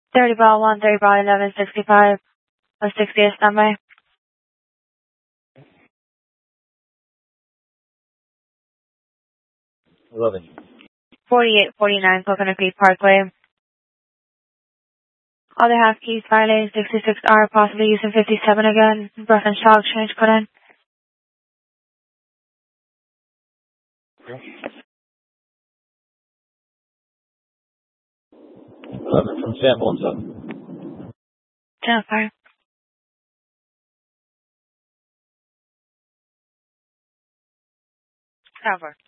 30 ball 1, 30 ball 11, 65, 60 standby. 11. 4849 Coconut Creek Parkway. Other half keys violating 66R, possibly using 57 again. Breath and shock change put in. Okay. 11 from Sam 17. 10 fire. Cover.